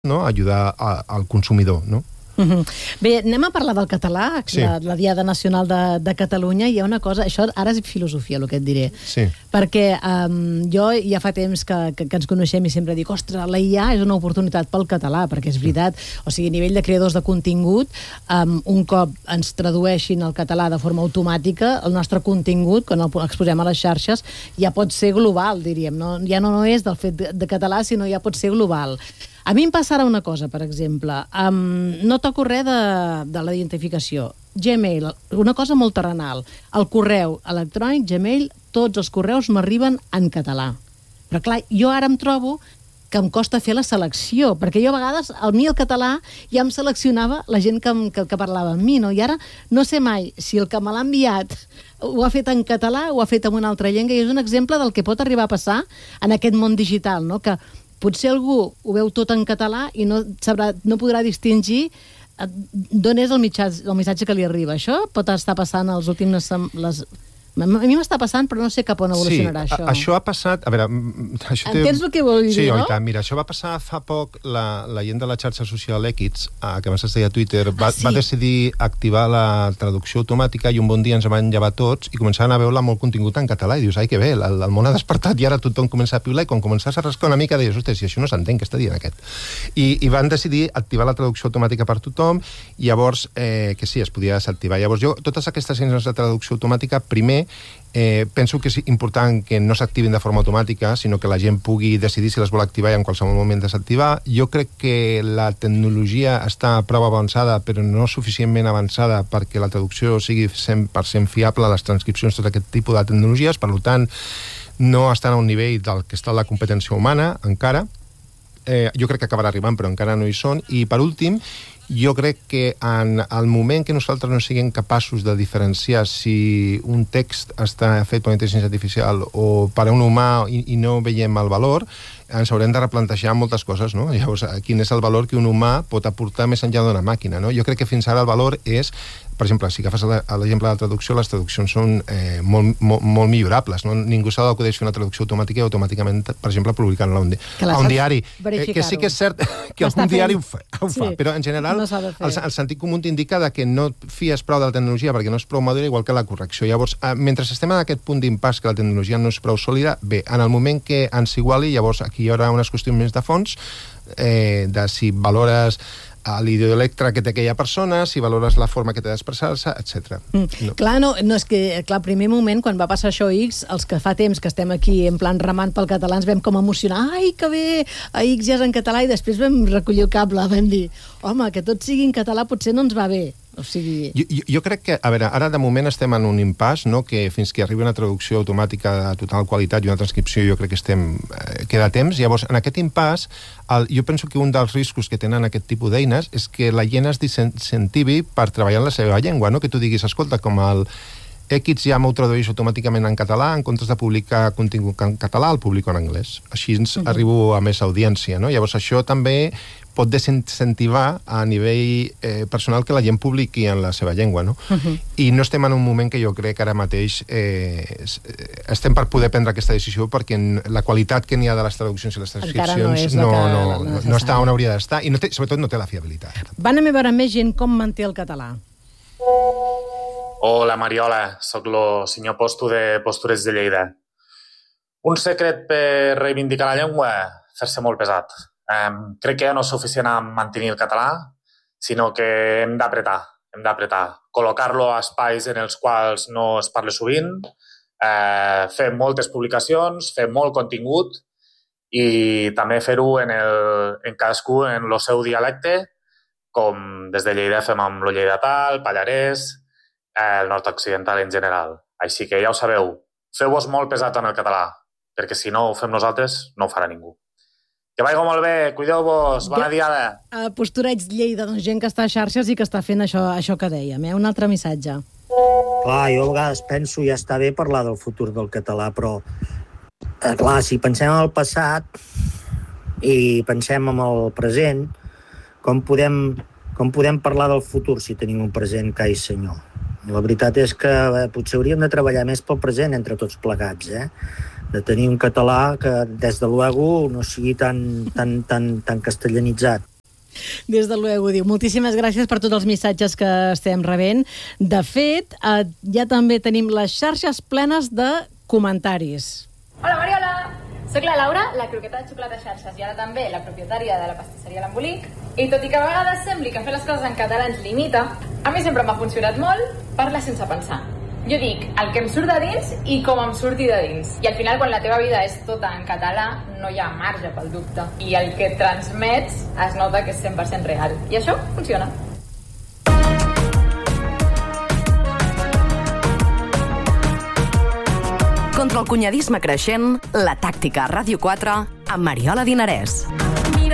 no? Ajudar al consumidor, no? Bé, anem a parlar del català, la Diada Nacional de Catalunya. Hi ha una cosa, això ara és filosofia, el que et diré, perquè jo ja fa temps que ens coneixem i sempre dic, ostres, la IA és una oportunitat pel català, perquè és veritat, o sigui, a nivell de creadors de contingut, un cop ens tradueixin al català de forma automàtica, el nostre contingut, quan el exposem a les xarxes, ja pot ser global, diríem, ja no és del fet de català, sinó ja pot ser global. A mi em passa ara una cosa, per exemple. No toco res de la identificació. Gmail, una cosa molt terrenal. El correu electrònic, Gmail, tots els correus m'arriben en català. Però clar, jo ara em trobo que em costa fer la selecció, perquè jo a vegades, a mi el català ja em seleccionava la gent que parlava amb mi, no? I ara no sé mai si el que me l'ha enviat ho ha fet en català o ho ha fet en una altra llengua, i és un exemple del que pot arribar a passar en aquest món digital, no? Que potser algú ho veu tot en català i no podrà distingir d'on és el missatge que li arriba. Això pot estar passant els últims... A mi m'està passant, però no sé cap on evolucionarà això. Sí, això ha passat... A veure... Entens el que vol dir, no? Sí, oi tant. Mira, això va passar fa poc, la gent de la xarxa social X, que abans es deia Twitter, va decidir activar la traducció automàtica i un bon dia ens van llevar tots i començaven a veure molt contingut en català i dius, ai, que bé, el món ha despertat i ara tothom comença a piular i quan començàs a rascar una mica deies, ostres, si això no s'entén, què està dient aquest? I van decidir activar la traducció automàtica per tothom i llavors, que sí, es podia desactivar. Llavors jo, totes aquestes eines de traducció automàtica, primer, penso que és important que no s'activin de forma automàtica, sinó que la gent pugui decidir si les vol activar i en qualsevol moment desactivar. Jo crec que la tecnologia està prou avançada, però no suficientment avançada perquè la traducció sigui 100% fiable, les transcripcions, tot aquest tipus de tecnologies, per tant, no estan a un nivell del que està la competència humana, encara. Jo crec que acabarà arribant, però encara no hi són. I, per últim, jo crec que en el moment que nosaltres no siguem capaços de diferenciar si un text està fet per una intel·ligència artificial o per un humà i no veiem el valor, ens haurem de replantejar moltes coses, no? Llavors, quin és el valor que un humà pot aportar més enllà d'una màquina, no? Jo crec que fins ara el valor és, per exemple, si agafes l'exemple de la traducció, les traduccions són molt millorables, no? Ningú s'ha d'acudeix fer una traducció automàtica i automàticament, per exemple, publicar-la a un diari. Que sí que és cert que algun diari ho fa, però en general el sentit comú t'indica que no fies prou de la tecnologia perquè no és prou madura, igual que la correcció. Llavors, mentre estem en aquest punt d'impàs que la tecnologia no és prou sòlida, bé, en el moment que ens iguali, llavors aquí hi haurà unes qüestions més de fons, de si valores l'ideoelectre que té aquella persona, si valores la forma que té d'expressar-se, etc. Clar, no és que, al primer moment, quan va passar això X, els que fa temps que estem aquí en plan remant pel català, ens vam com emocionar, ai, que bé, a X ja és en català, i després vam recollir el cable, vam dir, home, que tot sigui en català potser no ens va bé. O sigui... Jo crec que, a veure, ara de moment estem en un impàs, no?, que fins que arribi una traducció automàtica de total qualitat i una transcripció jo crec que queda temps. Llavors, en aquest impàs, jo penso que un dels riscos que tenen aquest tipus d'eines és que la gent es disincentivi per treballar en la seva llengua, no?, que tu diguis, escolta, com el X ja m'ho tradueix automàticament en català, en comptes de publicar contingut en català, el publico en anglès. Així arribo a més audiència, no? Llavors, això també pot desincentivar a nivell personal que la gent publiqui en la seva llengua, no? I no estem en un moment que jo crec que ara mateix estem per poder prendre aquesta decisió perquè la qualitat que n'hi ha de les traduccions i les transcripcions no està on hauria d'estar i sobretot no té la fiabilitat. Van a veure més gent com manté el català. Hola, Mariola. Soc el senyor Posto de Postures de Lleida. Un secret per reivindicar la llengua? Fer-se molt pesat. Crec que ja no és suficient a mantenir el català, sinó que hem d'apretar. Col·locar-lo a espais en els quals no es parla sovint, fer moltes publicacions, fer molt contingut i també fer-ho en cadascú en el seu dialecte, com des de Lleida fem amb el lleidatà, el pallarès, el nord-occidental en general. Així que ja ho sabeu, feu-vos molt pesat amb el català, perquè si no ho fem nosaltres, no ho farà ningú. Que vagi molt bé, cuideu-vos, bona diada. Posturets Lleida, doncs gent que està a xarxes i que està fent això que dèiem. Un altre missatge. Clar, jo a vegades penso, ja està bé parlar del futur del català, però clar, si pensem en el passat i pensem en el present, com podem parlar del futur si tenim un present que és senyor? La veritat és que potser hauríem de treballar més pel present entre tots plegats, de tenir un català que, des de luego, no sigui tan castellanitzat. Des de luego, diu. Moltíssimes gràcies per tots els missatges que estem rebent. De fet, ja també tenim les xarxes plenes de comentaris. Hola, Mariola! Soc la Laura, la croqueta de xocolata xarxes, i ara també la propietària de la pastisseria L'Embolic. I tot i que a vegades sembli que fer les coses en català ens limita, a mi sempre m'ha funcionat molt parlar sense pensar. Jo dic el que em surt de dins i com em surti de dins. I al final, quan la teva vida és tota en català, no hi ha marge pel dubte. I el que transmets es nota que és 100% real. I això funciona. Contra el cunyadisme creixent, la tàctica a Ràdio 4 amb Mariola Dinarès.